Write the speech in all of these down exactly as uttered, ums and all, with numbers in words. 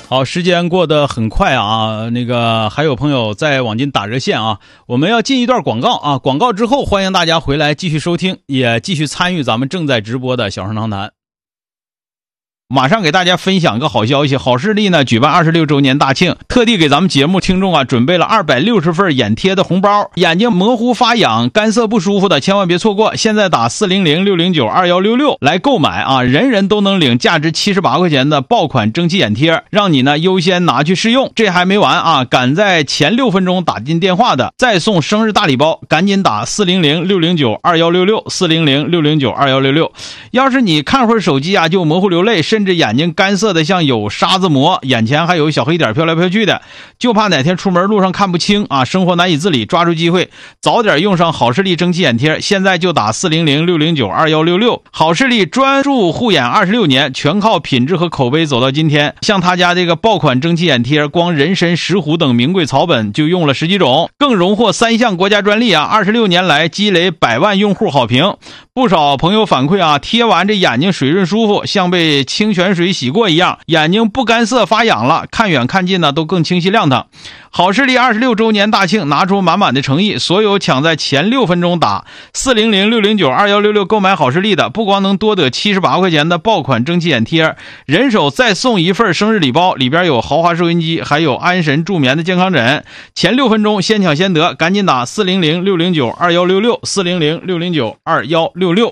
好，时间过得很快啊，那个还有朋友在网进打热线啊，我们要进一段广告啊，广告之后欢迎大家回来继续收听，也继续参与咱们正在直播的小声长谈。马上给大家分享个好消息，好视力呢举办二十六周年大庆，特地给咱们节目听众啊准备了二百六十份眼贴的红包，眼睛模糊发痒干涩不舒服的千万别错过，现在打四零零六零九二一六六来购买啊，人人都能领价值七十八块钱的爆款蒸汽眼贴，让你呢优先拿去试用。这还没完啊，赶在前六分钟打进电话的再送生日大礼包，赶紧打四零零六零九二一六六 四零零六零九二一六六。要是你看会儿手机啊就模糊流泪，甚至眼睛干涩的像有沙子膜，眼前还有小黑点飘来飘去的，就怕哪天出门路上看不清啊，生活难以自理，抓住机会早点用上好视力蒸汽眼贴，现在就打四零零六零九二一六六。好视力专注护眼二十六年，全靠品质和口碑走到今天。像他家这个爆款蒸汽眼贴，光人参、石斛等名贵草本就用了十几种，更荣获三项国家专利啊！二十六年来积累百万用户好评，不少朋友反馈啊，贴完这眼睛水润舒服，像被清泉水洗过一样，眼睛不干涩发痒了，看远看近呢都更清晰亮堂。好视力二十六周年大庆，拿出满满的诚意，所有抢在前六分钟打四零零六零九二一六六购买好视力的，不光能多得七十八块钱的爆款蒸汽眼贴，人手再送一份生日礼包，里边有豪华收音机，还有安神助眠的健康枕。前六分钟先抢先得，赶紧打四零零六零九二一六六 四零零六零九二一六六。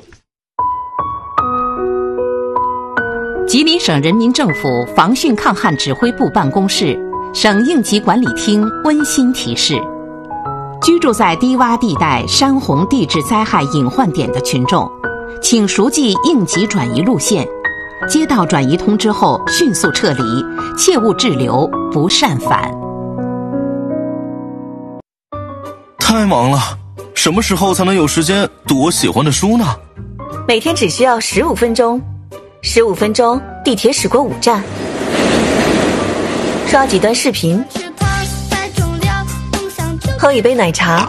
吉林省人民政府防汛抗旱指挥部办公室、省应急管理厅温馨提示：居住在低洼地带、山洪地质灾害隐患点的群众，请熟记应急转移路线，接到转移通知后迅速撤离，切勿滞留，不擅返。 太忙了，什么时候才能有时间读我喜欢的书呢？ 每天只需要十五分钟。十五分钟，地铁驶过五站，刷几段视频，喝一杯奶茶。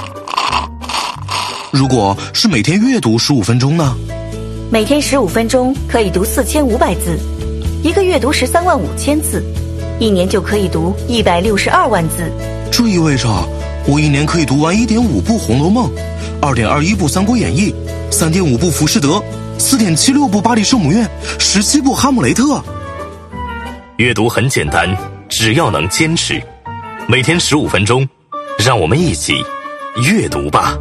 如果是每天阅读十五分钟呢？ 每天十五分钟可以读四千五百字，一个月读十三万五千字，一年就可以读一百六十二万字。 这意味着我一年可以读完一点五部《红楼梦》，二点二一部《三国演义》，三点五部《浮士德》，四点七六部《巴黎圣母院》，十七部《哈姆雷特》。 阅读很简单，只要能坚持，每天十五分钟，让我们一起阅读吧。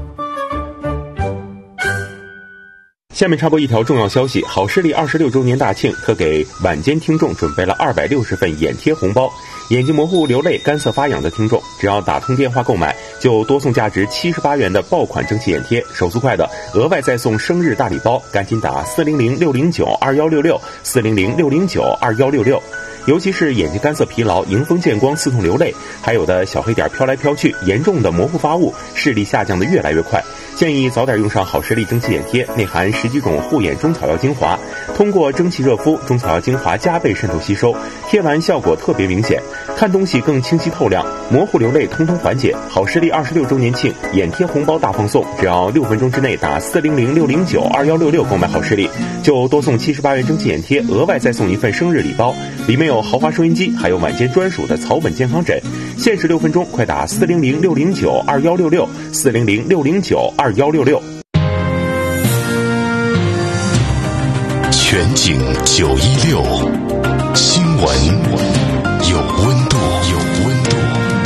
下面插播一条重要消息，好视力二十六周年大庆特给晚间听众准备了二百六十份眼贴红包，眼睛模糊流泪干涩发痒的听众，只要打通电话购买，就多送价值七十八元的爆款蒸汽眼贴，手速快的额外再送生日大礼包，赶紧打四零零六零九二一六六 四零零六零九二一六六。尤其是眼睛干涩疲劳、迎风见光、刺痛流泪，还有的小黑点飘来飘去，严重的模糊发物，视力下降的越来越快，建议早点用上好视力蒸汽眼贴，内含十几种护眼中草药精华，通过蒸汽热敷，中草药精华加倍渗透吸收，贴完效果特别明显，看东西更清晰透亮，模糊流泪通通缓解。好视力二十六周年庆眼贴红包大放送，只要六分钟之内打四零零六零九二一六六购买好视力，就多送七十八元蒸汽眼贴，额外再送一份生日礼包，里面有豪华收音机，还有晚间专属的草本健康枕。限时六分钟，快打四零零六零九二一六六 四零零六零九二一六六。 全景九一六。